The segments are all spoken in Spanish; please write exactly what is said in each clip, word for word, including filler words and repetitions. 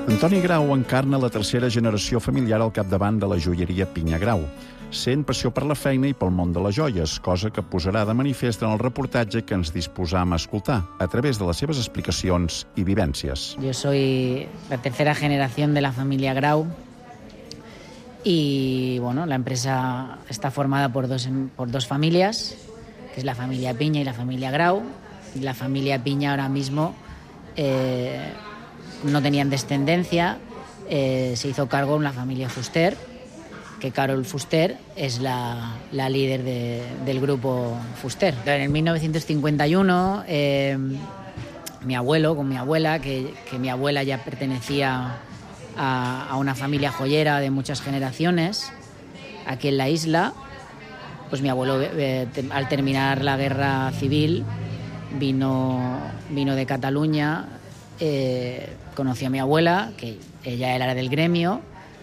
Antoni Grau encarna la tercera generació familiar al capdavant de la joieria Pinya Grau, sent passió per la feina i pel món de les joies, cosa que posarà de manifest en el reportatge que ens disposam a escoltar, a través de les seves explicacions i vivències. Yo soy la tercera generación de la familia Grau y bueno, la empresa está formada por dos, por dos familias, que es la familia Piña y la familia Grau. La familia Piña ahora mismo eh, no tenían descendencia, eh, se hizo cargo una familia Fuster, que Carol Fuster es la, la líder de, del grupo Fuster. En mil novecientos cincuenta y uno, eh, mi abuelo con mi abuela, que, que mi abuela ya pertenecía a, a una familia joyera de muchas generaciones, aquí en la isla, pues mi abuelo, eh, te, al terminar la guerra civil, vino, vino de Cataluña, eh, conoció a mi abuela, que ella era del gremio,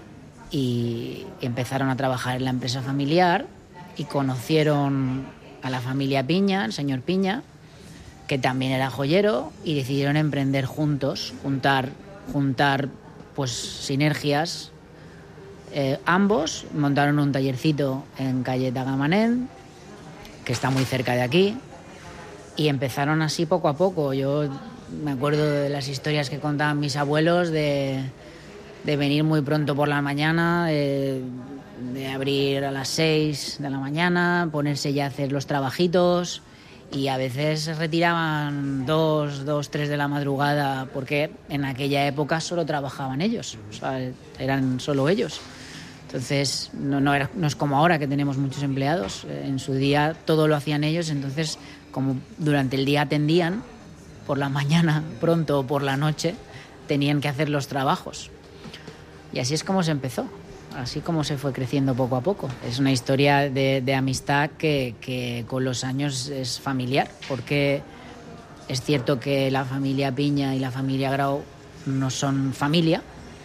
y empezaron a trabajar en la empresa familiar y conocieron a la familia Piña, el señor Piña, que también era joyero, y decidieron emprender juntos, juntar, juntar pues sinergias. Eh, ambos montaron un tallercito en calle Tagamanent, que está muy cerca de aquí, y empezaron así poco a poco. Yo me acuerdo de las historias que contaban mis abuelos de, de venir muy pronto por la mañana, de, de abrir a las seis de la mañana, ponerse ya a hacer los trabajitos, y a veces se retiraban dos, dos, tres de la madrugada, porque en aquella época solo trabajaban ellos, o sea, eran solo ellos. Entonces no, no, era, no es como ahora que tenemos muchos empleados. En su día todo lo hacían ellos, entonces como durante el día atendían, por la mañana pronto o por la noche tenían que hacer los trabajos. Y así es como se empezó, así como se fue creciendo poco a poco. Es una historia de, de amistad que, que con los años es familiar, porque es cierto que la familia Piña y la familia Grau no son familia,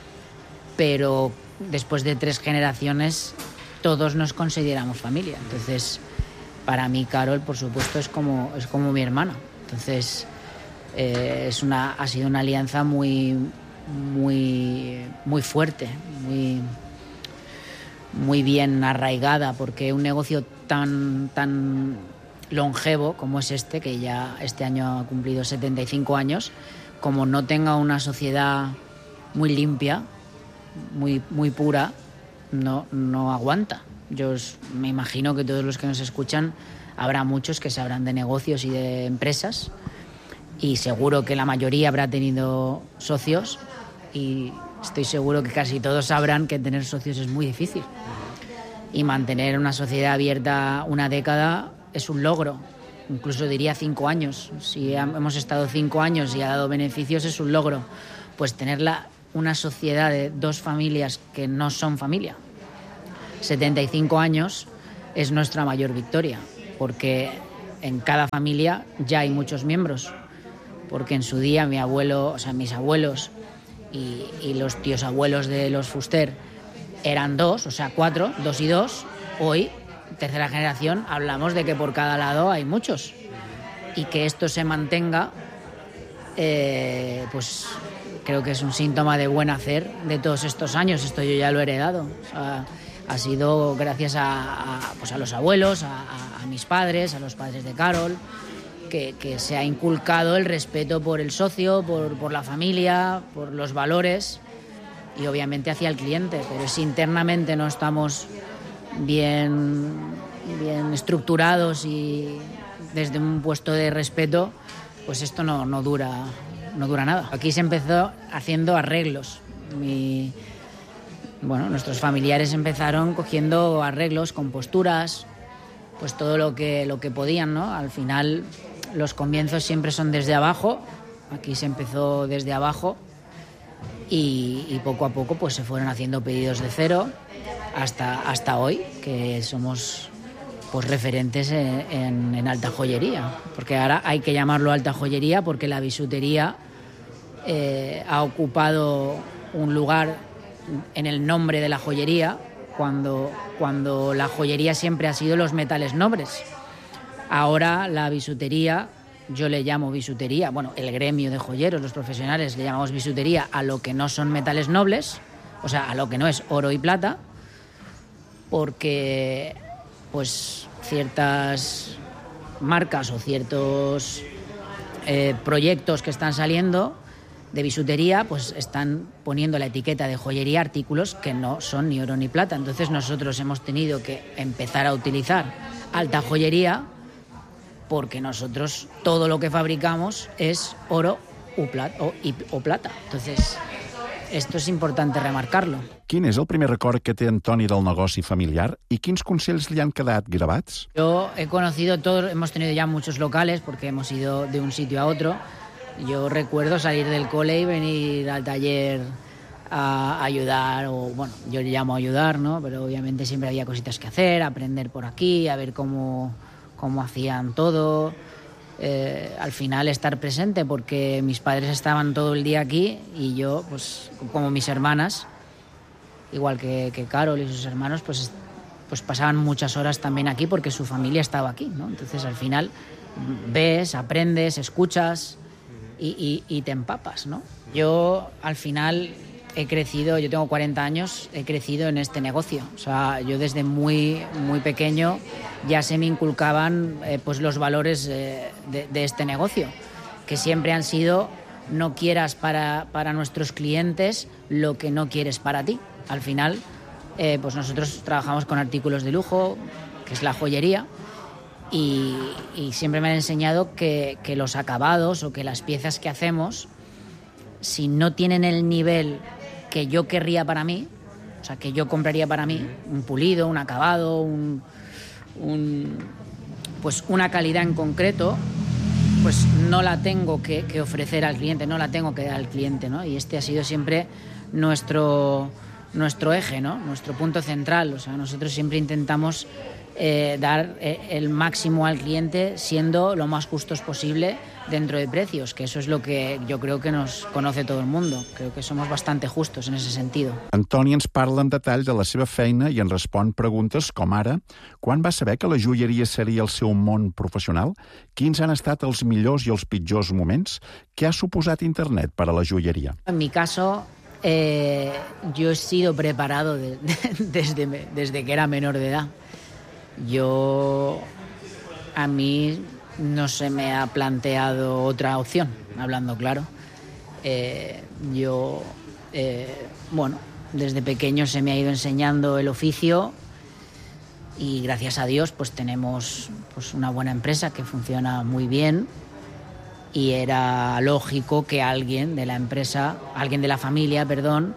pero después de tres generaciones todos nos consideramos familia. Entonces, para mí Carol, por supuesto, es como, es como mi hermana. Entonces, eh, es una, ha sido una alianza muy, muy, muy fuerte, muy, muy bien arraigada, porque un negocio tan, tan longevo como es este, que ya este año ha cumplido setenta y cinco años, como no tenga una sociedad muy limpia, muy, muy pura, no, no aguanta. Yo os, me imagino que todos los que nos escuchan habrá muchos que sabrán de negocios y de empresas, y seguro que la mayoría habrá tenido socios, y estoy seguro que casi todos sabrán que tener socios es muy difícil, y mantener una sociedad abierta una década es un logro, incluso diría cinco años. Si hemos estado cinco años y ha dado beneficios, es un logro. Pues tenerla, una sociedad de dos familias que no son familia, setenta y cinco años, es nuestra mayor victoria, porque en cada familia ya hay muchos miembros, porque en su día mi abuelo, o sea, mis abuelos y, y los tíos abuelos de los Fuster eran dos, o sea, cuatro, dos y dos. Hoy, tercera generación, hablamos de que por cada lado hay muchos, y que esto se mantenga, eh, pues creo que es un síntoma de buen hacer de todos estos años. Esto yo ya lo he heredado. O sea, ha sido gracias a, a, pues a los abuelos, a, a, a mis padres, a los padres de Carol, que, que se ha inculcado el respeto por el socio, por, por la familia, por los valores, y obviamente hacia el cliente. Pero si internamente no estamos bien, bien estructurados y desde un puesto de respeto, pues esto no, no dura, no dura nada. Aquí se empezó haciendo arreglos. Mi, bueno, nuestros familiares empezaron cogiendo arreglos, composturas, pues todo lo que, lo que podían, ¿no? Al final los comienzos siempre son desde abajo. Aquí se empezó desde abajo, y, y poco a poco pues se fueron haciendo pedidos de cero hasta, hasta hoy, que somos pues referentes en, en, en alta joyería, porque ahora hay que llamarlo alta joyería porque la bisutería eh, ha ocupado un lugar en el nombre de la joyería, cuando, cuando la joyería siempre ha sido los metales nobles. Ahora la bisutería yo le llamo bisutería, bueno, el gremio de joyeros, los profesionales, le llamamos bisutería a lo que no son metales nobles, o sea, a lo que no es oro y plata, porque pues ciertas marcas o ciertos eh, proyectos que están saliendo de bisutería, pues están poniendo la etiqueta de joyería a artículos que no son ni oro ni plata. Entonces nosotros hemos tenido que empezar a utilizar alta joyería porque nosotros todo lo que fabricamos es oro o plata. O, i, o plata. Entonces esto es importante remarcarlo. Quin és el primer record que té Antoni del negoci familiar i quins consells li han quedat gravats? Yo he conocido todos, hemos tenido ya muchos locales porque hemos ido de un sitio a otro. Yo recuerdo salir del cole y venir al taller a ayudar, o bueno, yo le llamo a ayudar, ¿no? Pero obviamente siempre había cositas que hacer, aprender por aquí, a ver cómo, cómo hacían todo. Eh, al final estar presente, porque mis padres estaban todo el día aquí y yo, pues como mis hermanas, igual que, que Carol y sus hermanos, pues, pues pasaban muchas horas también aquí porque su familia estaba aquí, ¿no? Entonces al final ves, aprendes, escuchas y, y, y te empapas, ¿no? Yo al final he crecido, yo tengo cuarenta años, he crecido en este negocio. O sea, yo desde muy, muy pequeño ya se me inculcaban eh, pues los valores eh, de, de este negocio, que siempre han sido: no quieras para, para nuestros clientes lo que no quieres para ti. Al final, eh, pues nosotros trabajamos con artículos de lujo, que es la joyería, y, y siempre me han enseñado que, que los acabados o que las piezas que hacemos, si no tienen el nivel que yo querría para mí, o sea, que yo compraría para mí, un pulido, un acabado, un, un, pues una calidad en concreto, pues no la tengo que, que ofrecer al cliente, no la tengo que dar al cliente, ¿no? Y este ha sido siempre nuestro, nuestro eje, ¿no? Nuestro punto central. O sea, nosotros siempre intentamos eh, dar el máximo al cliente siendo lo más justos posible dentro de precios, que eso es lo que yo creo que nos conoce todo el mundo. Creo que somos bastante justos en ese sentido. Antoni ens parla en detall de la seva feina i en respon preguntes com ara: quan va saber que la joieria seria el seu món professional? Quins han estat els millors i els pitjors moments? Què ha suposat internet per a la joieria? En mi caso, eh, yo he sido preparado de, de, desde, desde que era menor de edad. Yo, a mí no se me ha planteado otra opción, hablando claro. Eh, yo, eh, bueno, desde pequeño se me ha ido enseñando el oficio y gracias a Dios pues tenemos pues una buena empresa que funciona muy bien, y era lógico que alguien de la empresa, alguien de la familia, perdón,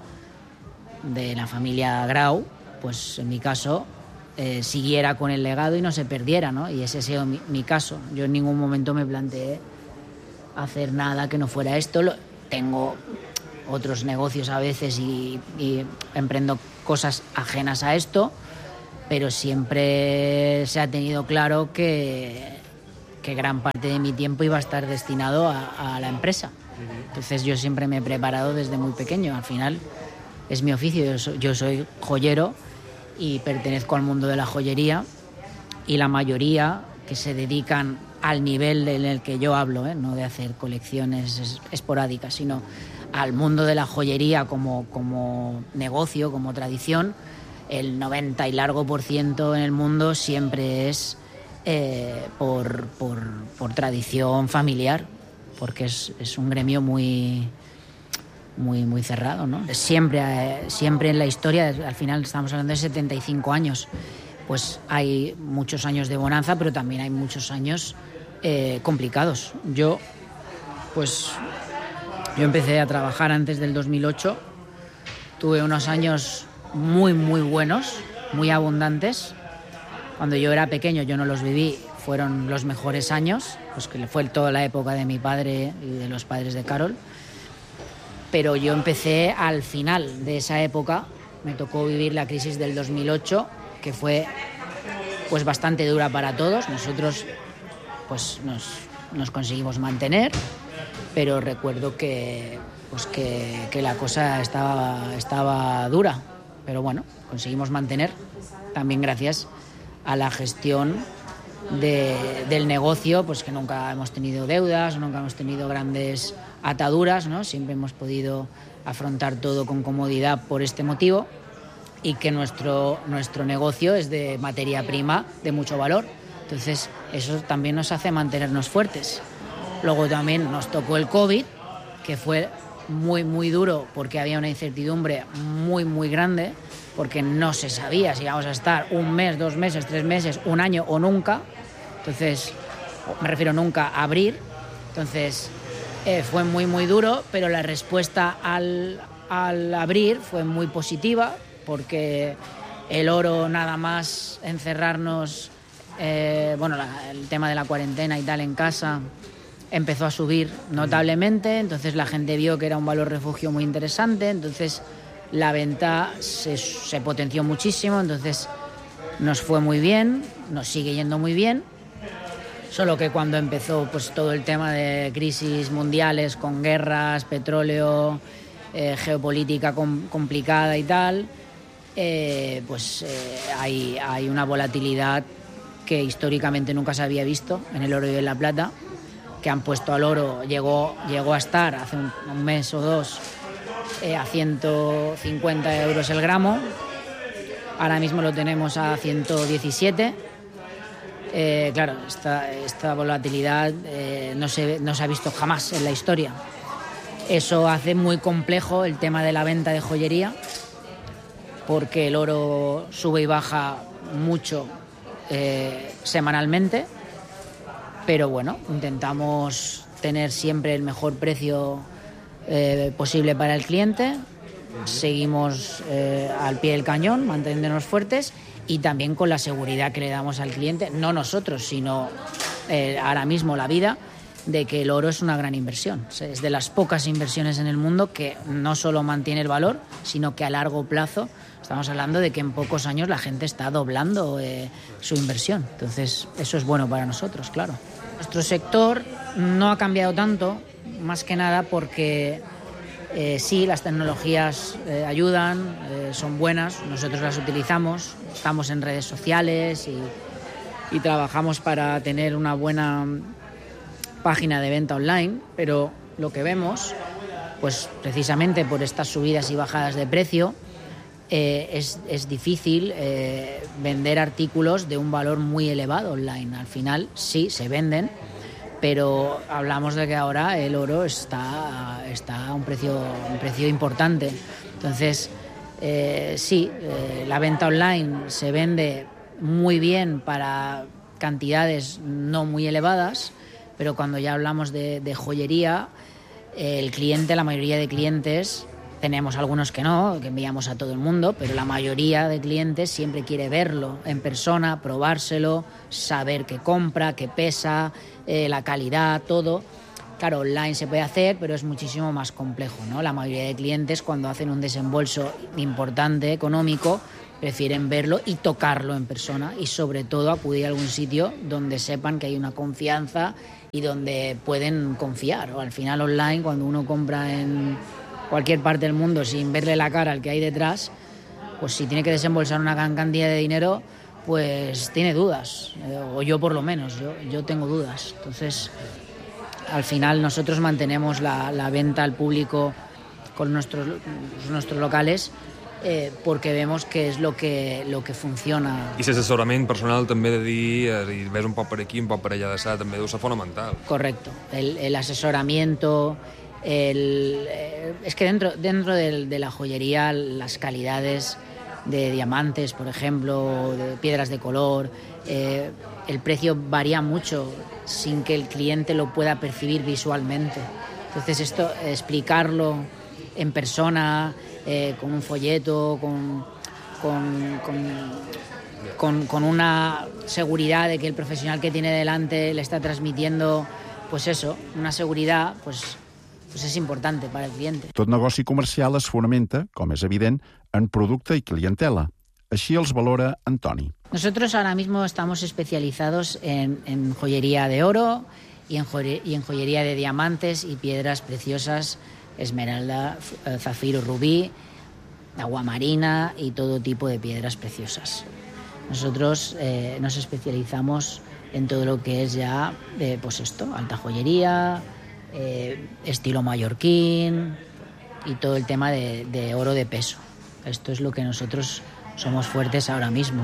de la familia Grau, pues en mi caso, Eh, siguiera con el legado y no se perdiera, ¿no? Y ese ha sido mi, mi caso. Yo en ningún momento me planteé hacer nada que no fuera esto. Lo, tengo otros negocios a veces y, y emprendo cosas ajenas a esto, pero siempre se ha tenido claro que, que gran parte de mi tiempo iba a estar destinado a, a la empresa. Entonces yo siempre me he preparado desde muy pequeño. Al final es mi oficio. Yo soy, yo soy joyero y pertenezco al mundo de la joyería, y la mayoría que se dedican al nivel en el que yo hablo, ¿eh? No de hacer colecciones esporádicas, sino al mundo de la joyería como, como negocio, como tradición, el noventa y largo por ciento en el mundo siempre es eh, por, por, por tradición familiar, porque es, es un gremio muy... muy muy cerrado, ¿no? Siempre, eh, siempre en la historia, al final estamos hablando de setenta y cinco años, pues hay muchos años de bonanza, pero también hay muchos años eh, complicados. Yo, pues, yo empecé a trabajar antes del dos mil ocho, tuve unos años muy, muy buenos, muy abundantes. Cuando yo era pequeño yo no los viví, fueron los mejores años, pues que fue toda la época de mi padre y de los padres de Carol. Pero yo empecé al final de esa época, me tocó vivir la crisis del dos mil ocho, que fue pues bastante dura para todos. Nosotros pues nos, nos conseguimos mantener, pero recuerdo que, pues que, que la cosa estaba, estaba dura. Pero bueno, conseguimos mantener, también gracias a la gestión de, del negocio, pues que nunca hemos tenido deudas, nunca hemos tenido grandes ataduras, ¿no? Siempre hemos podido afrontar todo con comodidad por este motivo, y que nuestro, nuestro negocio es de materia prima de mucho valor. Entonces, eso también nos hace mantenernos fuertes. Luego también nos tocó el COVID, que fue muy, muy duro porque había una incertidumbre muy, muy grande, porque no se sabía si íbamos a estar un mes, dos meses, tres meses, un año o nunca. Entonces, me refiero nunca a abrir. Entonces, eh, fue muy, muy duro, pero la respuesta al, al abrir fue muy positiva, porque el oro, nada más encerrarnos, eh, bueno, la, el tema de la cuarentena y tal en casa, empezó a subir notablemente. Entonces la gente vio que era un valor refugio muy interesante, entonces la venta se, se potenció muchísimo, entonces nos fue muy bien, nos sigue yendo muy bien, solo que cuando empezó pues todo el tema de crisis mundiales con guerras, petróleo, eh, geopolítica com- complicada y tal, eh, pues eh, hay, hay una volatilidad que históricamente nunca se había visto en el oro y en la plata, que han puesto al oro, llegó, llegó a estar hace un, un mes o dos eh, a ciento cincuenta euros el gramo, ahora mismo lo tenemos a ciento diecisiete. Eh, claro, esta, esta volatilidad eh, no, se, no se ha visto jamás en la historia. Eso hace muy complejo el tema de la venta de joyería, porque el oro sube y baja mucho eh, semanalmente, pero bueno, intentamos tener siempre el mejor precio eh, posible para el cliente, seguimos eh, al pie del cañón, manteniéndonos fuertes y también con la seguridad que le damos al cliente, no nosotros, sino eh, ahora mismo la vida, de que el oro es una gran inversión. Es de las pocas inversiones en el mundo que no solo mantiene el valor, sino que a largo plazo estamos hablando de que en pocos años la gente está doblando eh, su inversión. Entonces, eso es bueno para nosotros, claro. Nuestro sector no ha cambiado tanto, más que nada porque eh, sí, las tecnologías eh, ayudan, eh, son buenas, nosotros las utilizamos, estamos en redes sociales y, y trabajamos para tener una buena página de venta online, pero lo que vemos, pues precisamente por estas subidas y bajadas de precio, eh, es, es difícil eh, vender artículos de un valor muy elevado online. Al final sí, se venden, pero hablamos de que ahora el oro está, está a un precio, un precio importante. Entonces, eh, sí, eh, la venta online se vende muy bien para cantidades no muy elevadas, pero cuando ya hablamos de, de joyería, el cliente, la mayoría de clientes, tenemos algunos que no, que enviamos a todo el mundo, pero la mayoría de clientes siempre quiere verlo en persona, probárselo, saber qué compra, qué pesa, eh, la calidad, todo. Claro, online se puede hacer, pero es muchísimo más complejo, ¿no? La mayoría de clientes, cuando hacen un desembolso importante, económico, prefieren verlo y tocarlo en persona, y sobre todo acudir a algún sitio donde sepan que hay una confianza y donde pueden confiar. O al final online, cuando uno compra en cualquier parte del mundo sin verle la cara al que hay detrás, pues si tiene que desembolsar una gran cantidad de dinero, pues tiene dudas, o yo por lo menos, yo, yo tengo dudas. Entonces, al final nosotros mantenemos la, la venta al público con nuestros, nuestros locales, eh, porque vemos que es lo que, lo que funciona. I l'assessorament personal també de dir, eh, ves un poc per aquí, un poc per allà d'estar, també deu ser fonamental. Correcto, el, el asesoramiento, el, eh, es que dentro, dentro de, de la joyería las calidades de diamantes, por ejemplo, de piedras de color, eh, el precio varía mucho sin que el cliente lo pueda percibir visualmente. Entonces esto, explicarlo en persona, eh, con un folleto, con, con, con, con, con una seguridad de que el profesional que tiene delante le está transmitiendo, pues eso, una seguridad, pues, pues és important per al client. Tot negoci comercial es fonamenta, com és evident, en producte i clientela. Així els valora Antoni. Nosotros ahora mismo estamos especializados en, en joyería de oro y en, joye, y en joyería de diamantes y piedras preciosas, esmeralda, zafiro, rubí, agua marina y todo tipo de piedras preciosas. Nosotros eh, nos especializamos en todo lo que es ya, eh, pues esto, alta joyería, eh, estilo mallorquín y todo el tema de, de oro de peso. Esto es lo que nosotros somos fuertes ahora mismo.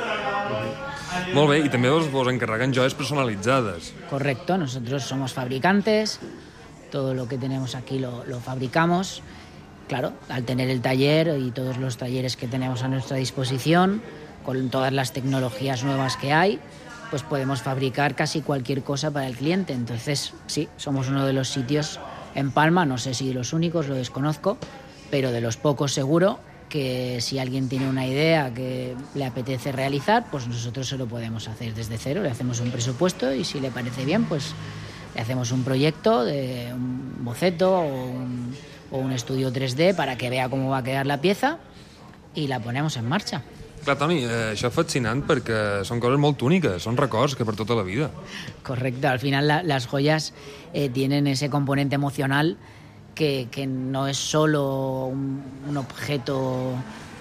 Molt bé, i també vos, vos encarreguen joies personalitzades. Correcto, nosotros somos fabricantes, todo lo que tenemos aquí lo, lo fabricamos. Claro, al tener el taller y todos los talleres que tenemos a nuestra disposición, con todas las tecnologías nuevas que hay, pues podemos fabricar casi cualquier cosa para el cliente. Entonces, sí, somos uno de los sitios en Palma, no sé si de los únicos, lo desconozco, pero de los pocos seguro, que si alguien tiene una idea que le apetece realizar, pues nosotros se lo podemos hacer desde cero, le hacemos un presupuesto y si le parece bien, pues le hacemos un proyecto, de un boceto o un, o un estudio tres D para que vea cómo va a quedar la pieza y la ponemos en marcha. Clar, Toni, eh, això és fascinant perquè són coses molt úniques, són records que per tota la vida. Correcto, al final la, las joyas eh, tienen ese componente emocional que, que no es solo un, un objeto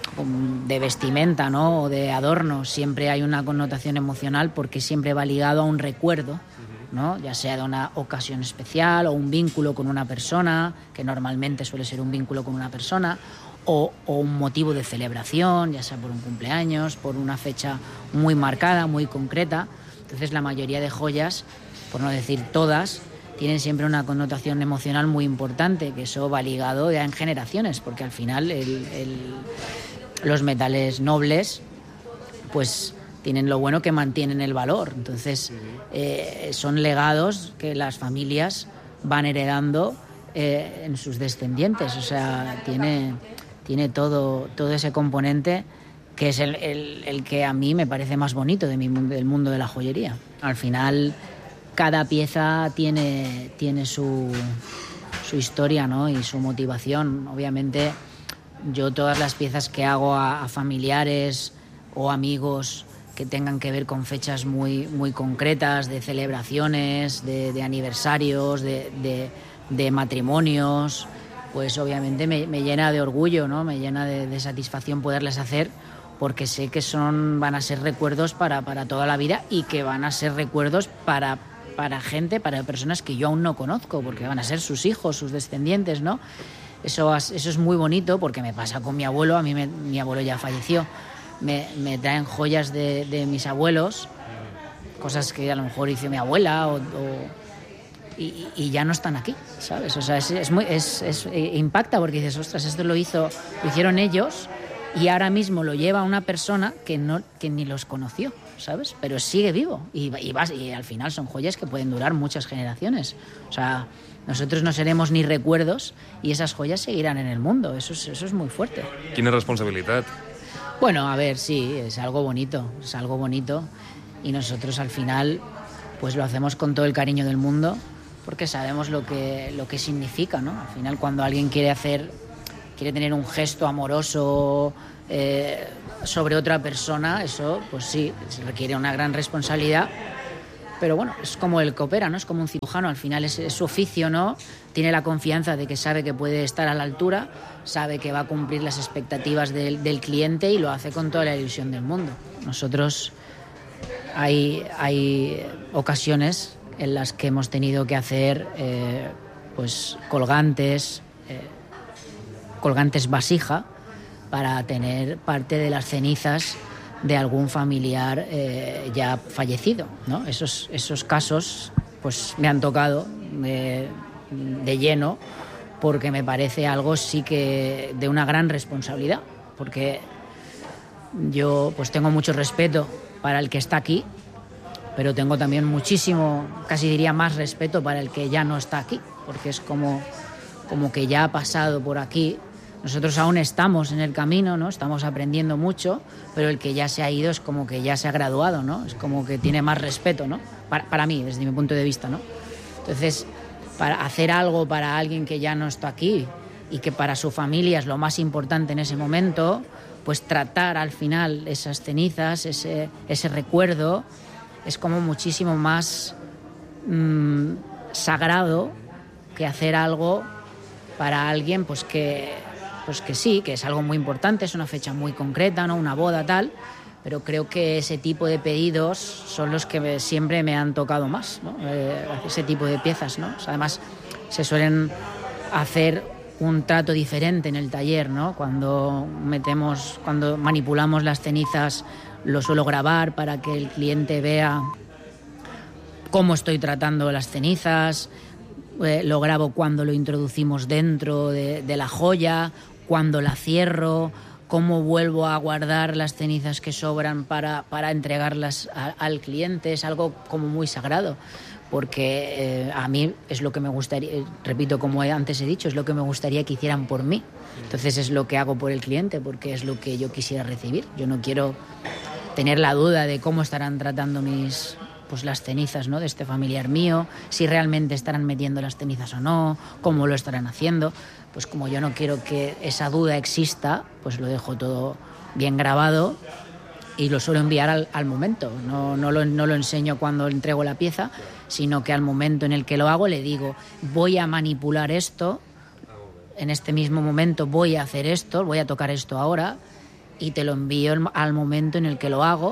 de vestimenta, ¿no? O de adorno, siempre hay una connotación emocional porque siempre va ligado a un recuerdo, ¿no? Ya sea de una ocasión especial o un vínculo con una persona, que normalmente suele ser un vínculo con una persona, o, o un motivo de celebración, ya sea por un cumpleaños, por una fecha muy marcada, muy concreta. Entonces la mayoría de joyas, por no decir todas, tienen siempre una connotación emocional muy importante, que eso va ligado ya en generaciones, porque al final el, el, los metales nobles pues tienen lo bueno que mantienen el valor. Entonces eh, son legados que las familias van heredando eh, en sus descendientes. O sea, tiene, tiene todo, todo ese componente que es el, el, el que a mí me parece más bonito de mi, del mundo de la joyería. Al final cada pieza tiene, tiene su, su historia, ¿no? Y su motivación. Obviamente yo todas las piezas que hago a, a familiares o amigos que tengan que ver con fechas muy, muy concretas, de celebraciones, de, de aniversarios, de, de, de matrimonios, pues obviamente me, me llena de orgullo, ¿no? Me llena de, de satisfacción poderles hacer, porque sé que son, van a ser recuerdos para, para toda la vida y que van a ser recuerdos para, para gente, para personas que yo aún no conozco, porque van a ser sus hijos, sus descendientes, ¿no? Eso, eso es muy bonito porque me pasa con mi abuelo, a mí me, mi abuelo ya falleció, me, me traen joyas de, de mis abuelos, cosas que a lo mejor hizo mi abuela o, o, y, y ya no están aquí, ¿sabes? O sea, es, es muy, es, es, impacta porque dices, ostras, esto lo, hizo, lo hicieron ellos y ahora mismo lo lleva una persona que, no, que ni los conoció, ¿sabes? Pero sigue vivo y, y, vas, y al final son joyas que pueden durar muchas generaciones. O sea, nosotros no seremos ni recuerdos y esas joyas seguirán en el mundo. Eso es, eso es muy fuerte. Quina responsabilitat. Bueno, a ver, sí, es algo bonito, es algo bonito y nosotros al final pues lo hacemos con todo el cariño del mundo porque sabemos lo que, lo que significa, ¿no? Al final cuando alguien quiere hacer, quiere tener un gesto amoroso eh, sobre otra persona, eso pues sí, se requiere una gran responsabilidad. Pero bueno, es como el que opera, ¿no? Es como un cirujano, al final es, es su oficio, ¿no? Tiene la confianza de que sabe que puede estar a la altura, sabe que va a cumplir las expectativas del, del cliente y lo hace con toda la ilusión del mundo. Nosotros hay, hay ocasiones en las que hemos tenido que hacer eh, pues colgantes, eh, colgantes vasija para tener parte de las cenizas de algún familiar eh, ya fallecido, ¿no? Esos, esos casos pues me han tocado de, de lleno porque me parece algo sí que de una gran responsabilidad, porque yo pues tengo mucho respeto para el que está aquí, pero tengo también muchísimo, casi diría más respeto para el que ya no está aquí, porque es como, como que ya ha pasado por aquí. Nosotros aún estamos en el camino, ¿no? Estamos aprendiendo mucho, pero el que ya se ha ido es como que ya se ha graduado, ¿no? Es como que tiene más respeto, ¿no? Para, para mí, desde mi punto de vista, ¿no? Entonces, para hacer algo para alguien que ya no está aquí y que para su familia es lo más importante en ese momento, pues tratar al final esas cenizas, ese, ese recuerdo, es como muchísimo más mmm, sagrado que hacer algo para alguien pues que... pues que sí, que es algo muy importante, es una fecha muy concreta, ¿no? Una boda, tal, pero creo que ese tipo de pedidos son los que me, siempre me han tocado más, ¿no? Eh, ese tipo de piezas, ¿no? O sea, además, se suelen hacer un trato diferente en el taller, ¿no? Cuando metemos, cuando manipulamos las cenizas, lo suelo grabar para que el cliente vea cómo estoy tratando las cenizas, eh, lo grabo cuando lo introducimos dentro de, de la joya, cuando la cierro, cómo vuelvo a guardar las cenizas que sobran para, para entregarlas a, al cliente. Es algo como muy sagrado, porque eh, a mí es lo que me gustaría, repito, como antes he dicho, es lo que me gustaría que hicieran por mí. Entonces es lo que hago por el cliente, porque es lo que yo quisiera recibir. Yo no quiero tener la duda de cómo estarán tratando mis, pues las cenizas, ¿no?, de este familiar mío, si realmente estarán metiendo las cenizas o no, cómo lo estarán haciendo. Pues como yo no quiero que esa duda exista, pues lo dejo todo bien grabado y lo suelo enviar al, al momento. No, no, lo, no lo enseño cuando entrego la pieza, sino que al momento en el que lo hago le digo, voy a manipular esto, en este mismo momento voy a hacer esto, voy a tocar esto ahora, y te lo envío al momento en el que lo hago,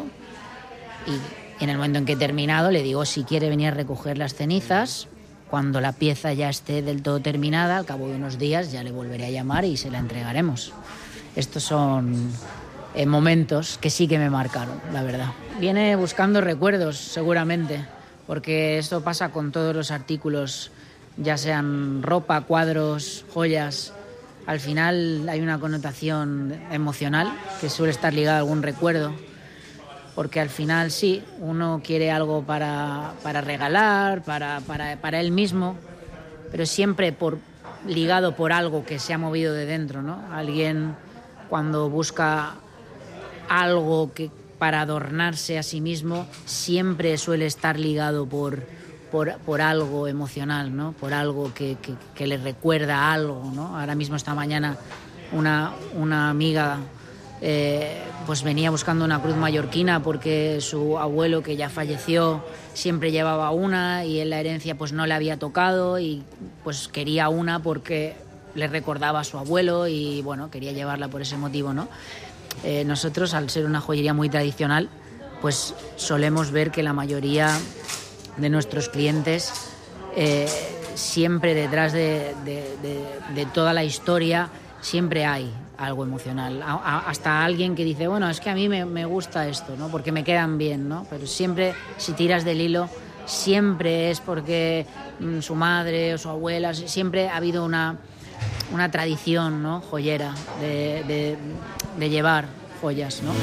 y en el momento en que he terminado le digo si quiere venir a recoger las cenizas. Cuando la pieza ya esté del todo terminada, al cabo de unos días ya le volveré a llamar y se la entregaremos. Estos son eh, momentos que sí que me marcaron, la verdad. Viene buscando recuerdos, seguramente, porque esto pasa con todos los artículos, ya sean ropa, cuadros, joyas. Al final hay una connotación emocional que suele estar ligada a algún recuerdo, porque al final sí, uno quiere algo para, para regalar, para, para, para él mismo, pero siempre por, ligado por algo que se ha movido de dentro, ¿no? Alguien cuando busca algo que, para adornarse a sí mismo, siempre suele estar ligado por, por, por algo emocional, ¿no? Por algo que, que, que le recuerda algo, ¿no? Ahora mismo esta mañana una, una amiga Eh, pues venía buscando una cruz mallorquina porque su abuelo, que ya falleció, siempre llevaba una y en la herencia pues no le había tocado, y pues quería una porque le recordaba a su abuelo y bueno, quería llevarla por ese motivo, ¿no? Eh, nosotros, al ser una joyería muy tradicional, pues solemos ver que la mayoría de nuestros clientes eh, siempre detrás de, de, de, de toda la historia siempre hay algo emocional, a, a, hasta alguien que dice, bueno, es que a mí me, me gusta esto, ¿no?, porque me quedan bien, ¿no? Pero siempre, si tiras del hilo, siempre es porque mmm, su madre o su abuela, siempre ha habido una, una tradición, ¿no?, joyera de, de, de llevar joyas, ¿no?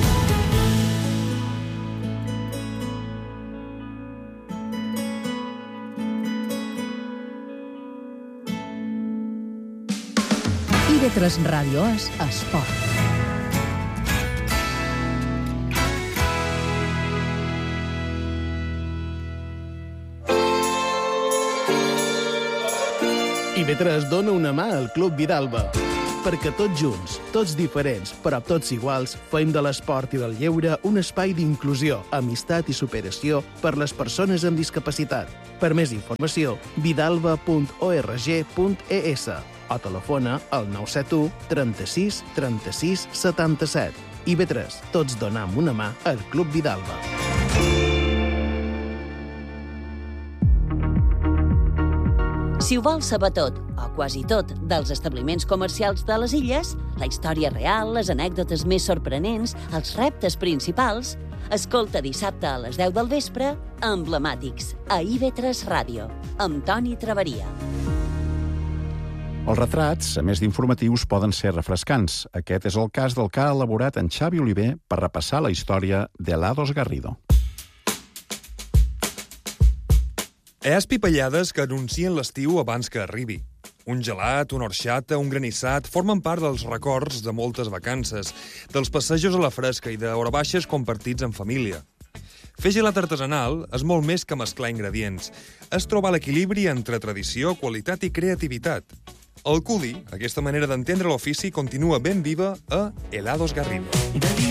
I V tres Ràdio és esport. I V tres dona una mà al Club Vidalba. Perquè tots junts, tots diferents, però tots iguals, fem de l'esport i del lleure un espai d'inclusió, amistat i superació per les persones amb discapacitat. Per més informació, vidalba punt org punt es o telefona al nou set u trenta-sis trenta-sis setanta-set. I V tres, tots donam una mà al Club Vidalba. Si ho vols saber tot, o quasi tot, dels establiments comercials de les illes, la història real, les anècdotes més sorprenents, els reptes principals, escolta dissabte a les deu del vespre Emblemàtics, a I V tres Ràdio, amb Toni Traveria. Els retrats, a més d'informatius, poden ser refrescants. Aquest és el cas del que ha elaborat en Xavi Oliver per repassar la història de Helados Garrido. Hi ha espipallades que anuncien l'estiu abans que arribi. Un gelat, una orxata, un granissat formen part dels records de moltes vacances, dels passejos a la fresca i d'hora baixes compartits en família. Fer gelat artesanal és molt més que mesclar ingredients. És trobar l'equilibri entre tradició, qualitat i creativitat. El culi, aquesta manera d'entendre l'ofici, continua ben viva a Helados Garrido.